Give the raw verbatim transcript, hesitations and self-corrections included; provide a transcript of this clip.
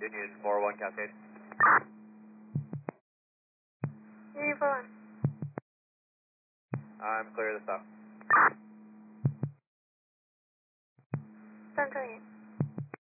Union four one Cascade. Union four one. I'm clear of the stop. Seven twenty-eight.